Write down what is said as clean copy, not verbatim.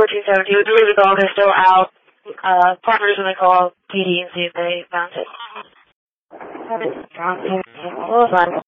1470. We believe the dog is still out. Properties when they call PD and see if they found it. Hold on.